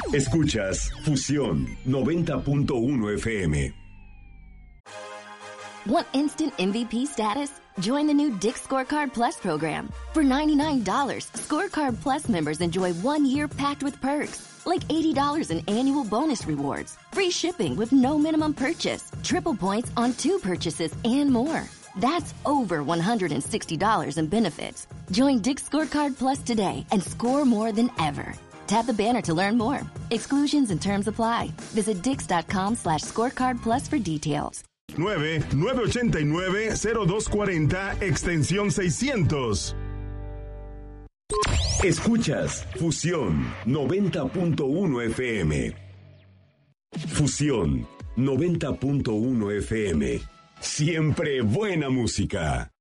Escuchas Fusión 90.1 FM. Want instant MVP status? Join the new Dick's Scorecard Plus program. For $99, Scorecard Plus members enjoy 1 year packed with perks, like $80 in annual bonus rewards, free shipping with no minimum purchase, triple points on 2 purchases, and more. That's over $160 in benefits. Join Dick's Scorecard Plus today and score more than ever. Tap the banner to learn more. Exclusions and terms apply. Visit dix.com/scorecard plus for details. 9-989-0240, extensión 600. Escuchas Fusión 90.1 FM. Fusión 90.1 FM. Siempre buena música.